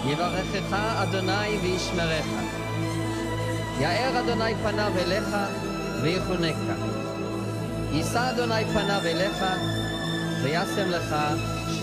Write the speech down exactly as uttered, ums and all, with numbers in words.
יברכך אדוני וישמרך. יאר אדוני פניו אליך ויחונקה. יישא אדוני פניו אליך וישם לך